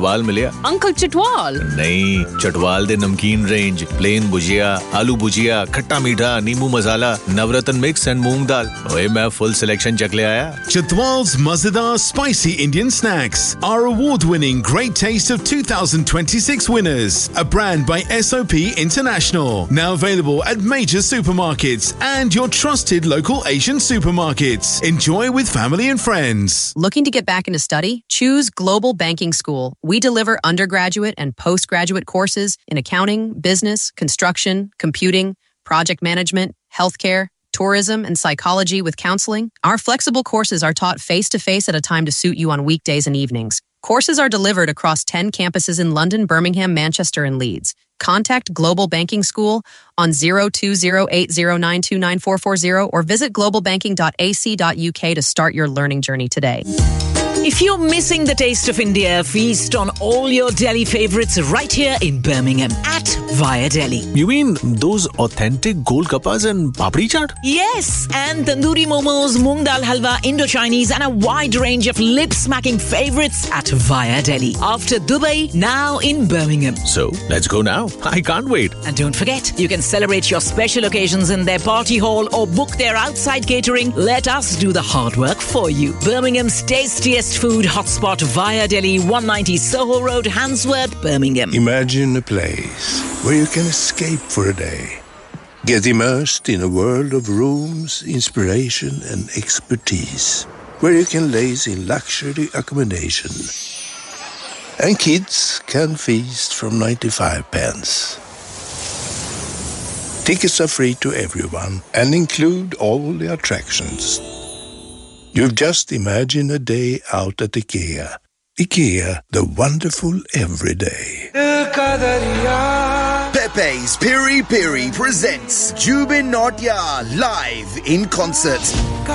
चटवाल मिले अंकल चटवाल नहीं चटवाल दे नमकीन रेंज प्लेन भुजिया आलू भुजिया खट्टा मीठा नींबू मसाला नवरत्न मिक्स एंड मूंग दाल ओए मैं फुल सिलेक्शन चख ले आया Chitwal's Mazadar Spicy Indian Snacks are award-winning Great Taste of 2026 winners. A brand by SOP International. Now available at major supermarkets and your trusted local Asian supermarkets. Enjoy with family and friends. Looking to get back into study? Choose Global Banking School. We deliver undergraduate and postgraduate courses in accounting, business, construction, computing, project management, healthcare, tourism, and psychology with counseling. Our flexible courses are taught face-to-face at a time to suit you on weekdays and evenings. Courses are delivered across 10 campuses in London, Birmingham, Manchester, and Leeds. Contact Global Banking School on 0208092940 or visit globalbanking.ac.uk to start your learning journey today. If you're missing the taste of India, feast on all your Delhi favorites right here in Birmingham at Via Delhi. You mean those authentic golgappas and papdi chaat? Yes, and tandoori momos, moong dal halwa, Indo-Chinese and a wide range of lip-smacking favorites at Via Delhi. After Dubai, now in Birmingham. So, let's go now. I can't wait. And don't forget, you can celebrate your special occasions in their party hall or book their outside catering. Let us do the hard work for you. Birmingham's tastiest food hotspot Via Delhi, 190 Soho Road, Handsworth, Birmingham. Imagine a place where you can escape for a day. Get immersed in a world of rooms, inspiration and expertise. Where you can laze in luxury accommodation. And kids can feast from 95 pence. Tickets are free to everyone and include all the attractions. You've just imagined a day out at IKEA. IKEA, the wonderful everyday. Pepe's Piri Piri presents Jubin Nautya live in concert.